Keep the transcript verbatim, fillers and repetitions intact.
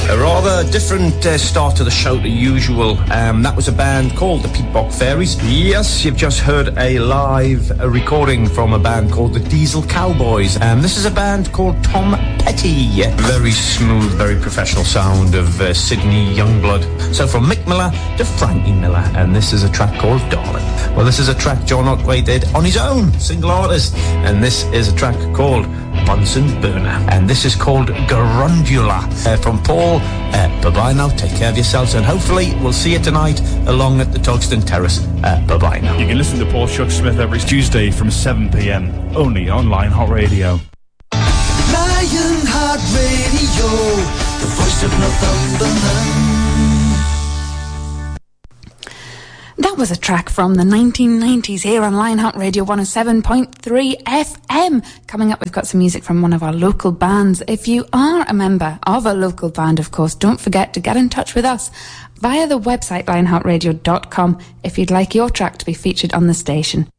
A rather different uh, start to the show to usual. Um, that was a band called the Peatbog Fairies. Yes, you've just heard a live uh, recording from a band called the Diesel Cowboys. Um, this is a band called Tom Petty. Very smooth, very professional sound of uh, Sydney Youngblood. So from Mick Miller to Frankie Miller, and this is a track called Darling. Well, this is a track John Otway did on his own, single artist, and this is a track called Bunsen Burner, and this is called Garundula. Uh, from Paul, uh, bye-bye now, take care of yourselves, and hopefully we'll see you tonight along at the Togston Terrace. Uh, bye-bye now. You can listen to Paul Shuck-Smith every Tuesday from seven p.m, only on Lionheart Radio. Lionheart Radio, the voice of Northumberland. That was a track from the nineteen nineties here on Lionheart Radio one oh seven point three F M. Coming up, we've got some music from one of our local bands. If you are a member of a local band, of course, don't forget to get in touch with us via the website lionheart radio dot com if you'd like your track to be featured on the station.